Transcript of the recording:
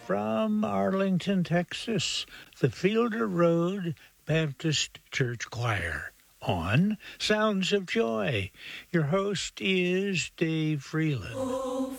from Arlington, Texas, the Fielder Road Baptist Church Choir on Sounds of Joy. Your host is Dave Freeland.